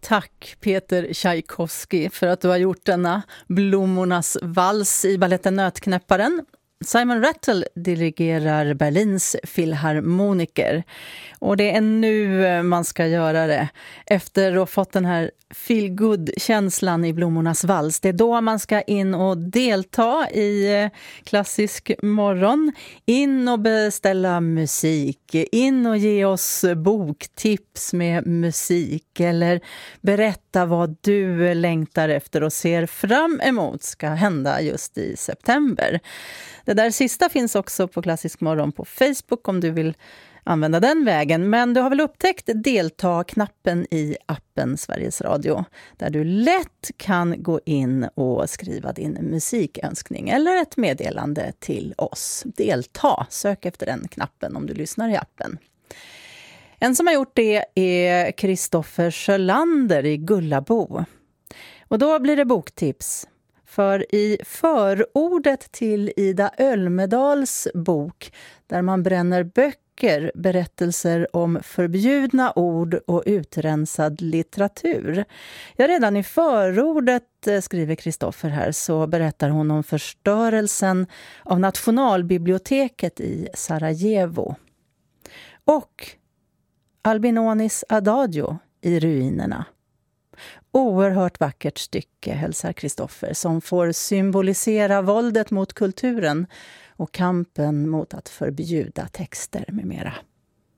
Tack Peter Tchaikovsky för att du har gjort denna Blommornas vals i balletten Nötknäpparen. Simon Rattle dirigerar Berlins filharmoniker. Och det är nu man ska göra det. Efter att ha fått den här feel-good-känslan i Blommornas vals. Det är då man ska in och delta i klassisk morgon. In och beställa musik. In och ge oss boktips med musik. Eller berätta vad du längtar efter och ser fram emot ska hända just i september. Det där sista finns också på Klassisk morgon på Facebook om du vill använda den vägen. Men du har väl upptäckt delta-knappen i appen Sveriges Radio. Där du lätt kan gå in och skriva din musikönskning eller ett meddelande till oss. Delta, sök efter den knappen om du lyssnar i appen. En som har gjort det är Kristoffer Sjölander i Gullabo. Och då blir det boktips. För i förordet till Ida Ölmedals bok där man bränner böcker, berättelser om förbjudna ord och utrensad litteratur. Ja, redan i förordet, skriver Kristoffer här, så berättar hon om förstörelsen av nationalbiblioteket i Sarajevo. Och Albinonis Adagio i ruinerna. Oerhört vackert stycke, hälsar Kristoffer, som får symbolisera våldet mot kulturen och kampen mot att förbjuda texter med mera.